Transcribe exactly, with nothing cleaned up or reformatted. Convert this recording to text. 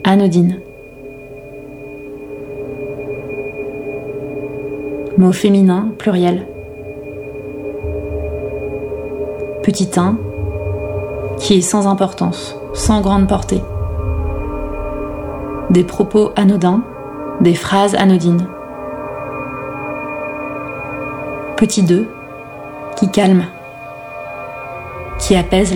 anodine. Mot féminin, pluriel. Petit un, qui est sans importance, sans grande portée. Des propos anodins, des phrases anodines. Petit deux, qui calme, qui apaise